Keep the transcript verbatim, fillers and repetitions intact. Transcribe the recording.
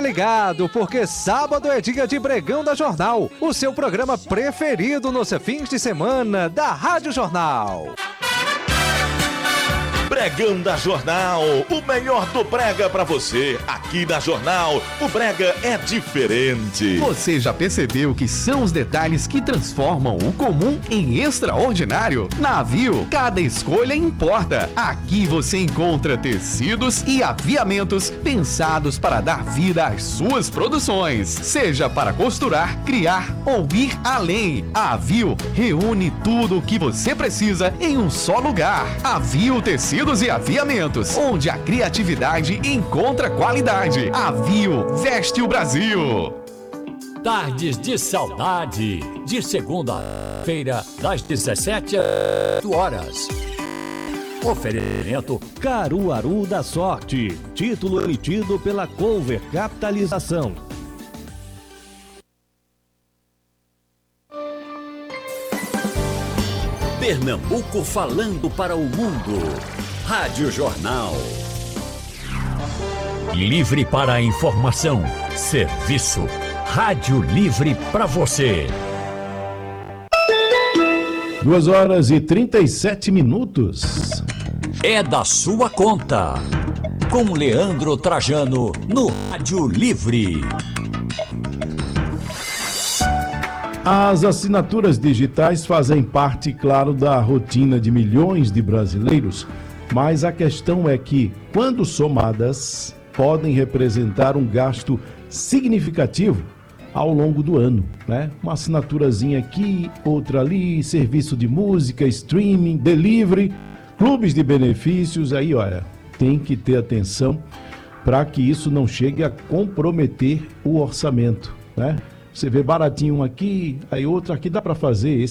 ligado, porque sábado é dia de Bregão da Jornal, o seu programa preferido nos fins de semana da Rádio Jornal. Bregão da Jornal, o melhor do brega pra você. Aqui na Jornal, o brega é diferente. Você já percebeu que são os detalhes que transformam o comum em extraordinário? Na Aviu, cada escolha importa. Aqui você encontra tecidos e aviamentos pensados para dar vida às suas produções. Seja para costurar, criar ou ir além. A Aviu reúne tudo o que você precisa em um só lugar. Aviu Tecidos e Aviamentos, onde a criatividade encontra qualidade. Aviu veste o Brasil. Tardes de Saudade, de segunda-feira, das dezessete horas. Oferecimento Caruaru da Sorte, título emitido pela Cover Capitalização. Pernambuco falando para o mundo. Rádio Jornal. Livre para a informação. Serviço. Rádio livre para você. Duas horas e trinta e sete minutos. É da sua conta. Com Leandro Trajano no Rádio Livre. As assinaturas digitais fazem parte, claro, da rotina de milhões de brasileiros, mas a questão é que, quando somadas, podem representar um gasto significativo ao longo do ano, né? Uma assinaturazinha aqui, outra ali, serviço de música, streaming, delivery, clubes de benefícios, aí olha, tem que ter atenção para que isso não chegue a comprometer o orçamento, né? Você vê baratinho um aqui, aí outro aqui, dá para fazer, esse